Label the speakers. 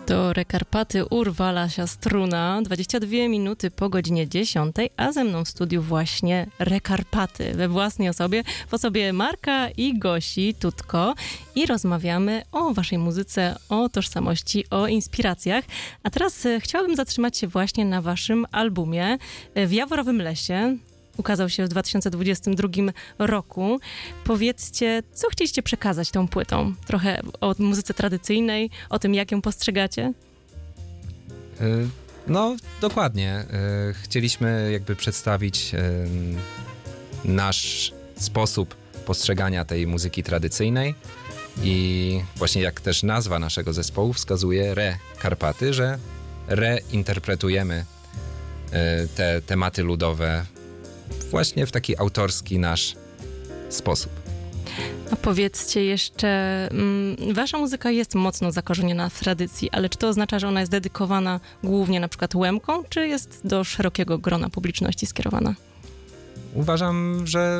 Speaker 1: To Rekarpaty Urwalasia Struna, 22 minuty po godzinie 10, a ze mną w studiu właśnie Rekarpaty we własnej osobie, w osobie Marka i Gosi Tutko i rozmawiamy o waszej muzyce, o tożsamości, o inspiracjach. A teraz chciałabym zatrzymać się właśnie na waszym albumie W Jaworowym Lesie. Ukazał się w 2022 roku. Powiedzcie, co chcieliście przekazać tą płytą? Trochę o muzyce tradycyjnej, o tym, jak ją postrzegacie?
Speaker 2: No, dokładnie. Chcieliśmy jakby przedstawić nasz sposób postrzegania tej muzyki tradycyjnej i właśnie jak też nazwa naszego zespołu wskazuje, Rekarpaty, że reinterpretujemy te tematy ludowe właśnie w taki autorski nasz sposób.
Speaker 1: A powiedzcie jeszcze, wasza muzyka jest mocno zakorzeniona w tradycji, ale czy to oznacza, że ona jest dedykowana głównie na przykład Łemkom, czy jest do szerokiego grona publiczności skierowana?
Speaker 2: Uważam, że